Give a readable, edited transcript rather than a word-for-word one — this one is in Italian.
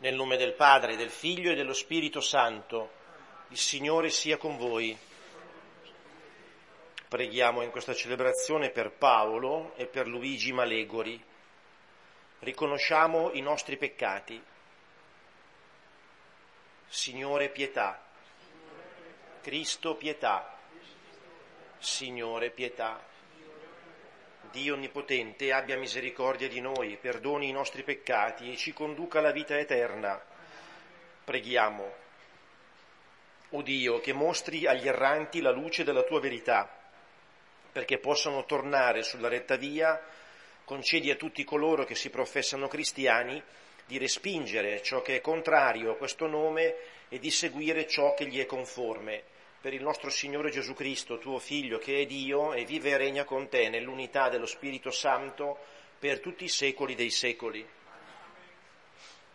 Nel nome del Padre, del Figlio e dello Spirito Santo, il Signore sia con voi. Preghiamo in questa celebrazione per Paolo e per Luigi Malegori. Riconosciamo i nostri peccati. Signore, pietà. Cristo, pietà. Signore, pietà. Dio Onnipotente abbia misericordia di noi, perdoni i nostri peccati e ci conduca alla vita eterna. Preghiamo. O Dio, che mostri agli erranti la luce della tua verità, perché possano tornare sulla retta via, concedi a tutti coloro che si professano cristiani di respingere ciò che è contrario a questo nome e di seguire ciò che gli è conforme. Per il nostro Signore Gesù Cristo, tuo Figlio, che è Dio e vive e regna con te nell'unità dello Spirito Santo per tutti i secoli dei secoli.